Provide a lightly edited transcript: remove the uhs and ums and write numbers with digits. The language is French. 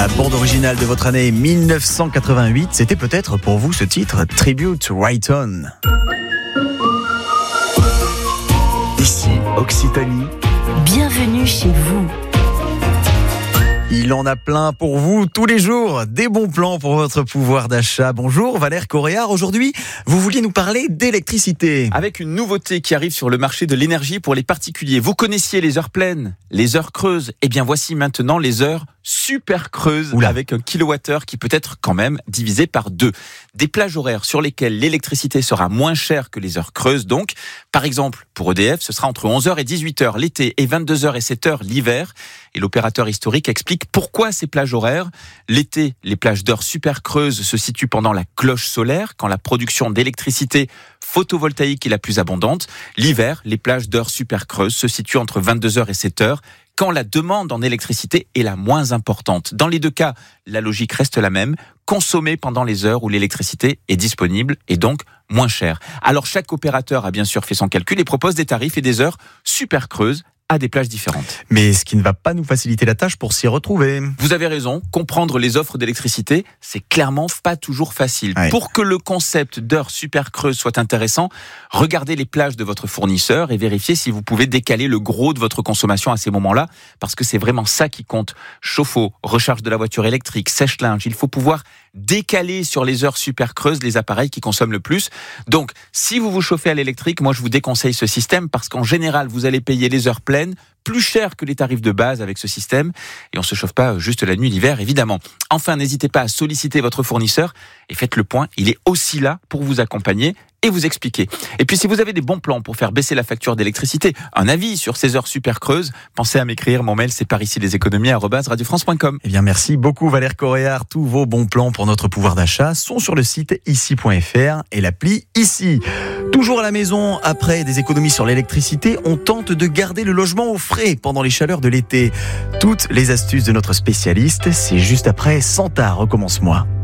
La bande originale de votre année 1988, c'était peut-être pour vous ce titre, Tribute Right On. Ici, Occitanie. Bienvenue chez vous. Il en a plein pour vous tous les jours, des bons plans pour votre pouvoir d'achat. Bonjour Valère Coréard, aujourd'hui vous vouliez nous parler d'électricité. Avec une nouveauté qui arrive sur le marché de l'énergie pour les particuliers. Vous connaissiez les heures pleines, les heures creuses. Eh bien voici maintenant les heures super creuses. Oula. Avec un kilowattheure qui peut être quand même divisé par 2. Des plages horaires sur lesquelles l'électricité sera moins chère que les heures creuses donc. Par exemple, pour EDF, ce sera entre 11h et 18h l'été et 22h et 7h l'hiver. Et l'opérateur historique explique pourquoi ces plages horaires. L'été, les plages d'heures super creuses se situent pendant la cloche solaire, quand la production d'électricité photovoltaïque est la plus abondante. L'hiver, les plages d'heures super creuses se situent entre 22h et 7h, quand la demande en électricité est la moins importante. Dans les deux cas, la logique reste la même, consommer pendant les heures où l'électricité est disponible et donc moins chère. Alors chaque opérateur a bien sûr fait son calcul et propose des tarifs et des heures super creuses à des plages différentes. Mais ce qui ne va pas nous faciliter la tâche pour s'y retrouver. Vous avez raison, comprendre les offres d'électricité, c'est clairement pas toujours facile. Ouais. Pour que le concept d'heures super creuses soit intéressant, regardez les plages de votre fournisseur et vérifiez si vous pouvez décaler le gros de votre consommation à ces moments-là, parce que c'est vraiment ça qui compte. Chauffe-eau, recharge de la voiture électrique, sèche-linge, il faut pouvoir décaler sur les heures super creuses les appareils qui consomment le plus. Donc, si vous vous chauffez à l'électrique, moi je vous déconseille ce système parce qu'en général, vous allez payer les heures pleines plus cher que les tarifs de base avec ce système et on se chauffe pas juste la nuit l'hiver évidemment. Enfin, n'hésitez pas à solliciter votre fournisseur et faites le point, il est aussi là pour vous accompagner et vous expliquer. Et puis si vous avez des bons plans pour faire baisser la facture d'électricité, un avis sur ces heures super creuses, pensez à m'écrire, mon mail c'est paricileséconomies@radiofrance.com. Eh bien merci beaucoup Valère Coréard, tous vos bons plans pour notre pouvoir d'achat sont sur le site ici.fr et l'appli Ici. Toujours à la maison, après des économies sur l'électricité, on tente de garder le logement au frais pendant les chaleurs de l'été. Toutes les astuces de notre spécialiste, c'est juste après Santa, recommence-moi.